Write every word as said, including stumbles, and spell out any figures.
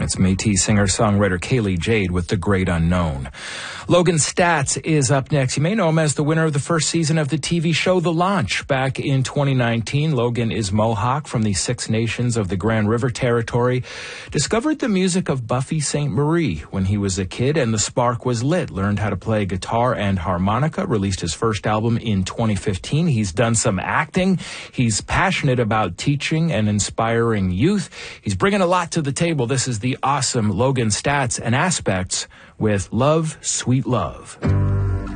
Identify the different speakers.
Speaker 1: It's Métis singer-songwriter Kaylee Jade with The Great Unknown. Logan Staats is up next. You may know him as the winner of the first season of the T V show The Launch. Back in twenty nineteen, Logan is Mohawk from the Six Nations of the Grand River Territory. Discovered the music of Buffy Sainte Marie when he was a kid, and the spark was lit. Learned how to play guitar and harmonica. Released his first album in twenty fifteen. He's done some acting. He's passionate about teaching and inspiring youth. He's bringing a lot to the table. This is the awesome Logan Staats and Aspects with Love, Sweet Love.